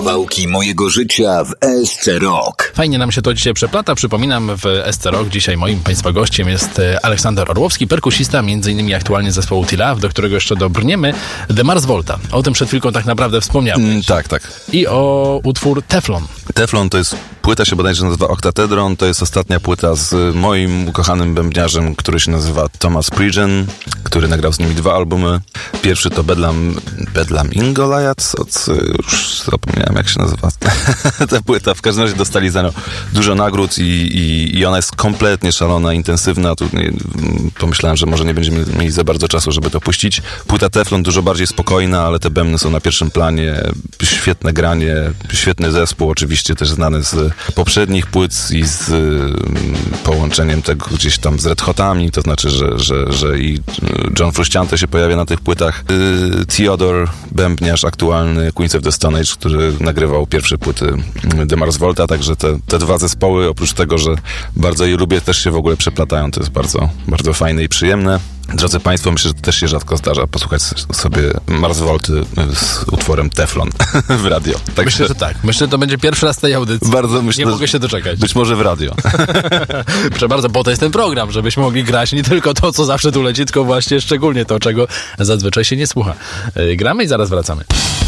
Kawałki mojego życia w SC Rock. Fajnie nam się to dzisiaj przeplata. Przypominam, w SC Rock dzisiaj moim państwa gościem jest Aleksander Orłowski, perkusista, m.in. aktualnie zespołu T-Love, do którego jeszcze dobrniemy. The Mars Volta. O tym przed chwilką tak naprawdę wspomniałeś. Tak. I o utwór Teflon. Teflon to jest płyta, się bodajże nazywa Octatedron. To jest ostatnia płyta z moim ukochanym bębniarzem, który się nazywa Thomas Pridgen, który nagrał z nimi 2 albumy. Pierwszy to Bedlam in Goliath, już zapomniałem jak się nazywa ta płyta. W każdym razie dostali za nią dużo nagród i ona jest kompletnie szalona, intensywna. Tu pomyślałem, że może nie będziemy mieli za bardzo czasu, żeby to puścić. Płyta Teflon dużo bardziej spokojna, ale te bębny są na pierwszym planie. Świetne granie, świetny zespół, oczywiście też znany z poprzednich płyt i z połączeniem tego gdzieś tam z Red Hotami, to znaczy, że i John Frusciante się pojawia na tych płytach. Theodore, bębniarz aktualny Queens of the Stone Age, który nagrywał pierwsze płyty The Mars Volta, także te 2 zespoły, oprócz tego, że bardzo je lubię, też się w ogóle przeplatają. To jest bardzo, bardzo fajne i przyjemne. Drodzy Państwo, myślę, że to też się rzadko zdarza posłuchać sobie Mars Volty z utworem Teflon w radio. Także myślę, że tak. Myślę, że to będzie pierwszy raz tej audycji. Bardzo myślę, nie mogę się doczekać. Być może w radio. Proszę bardzo, bo to jest ten program, żebyśmy mogli grać nie tylko to, co zawsze tu leci, tylko właśnie szczególnie to, czego zazwyczaj się nie słucha. Gramy i zaraz wracamy.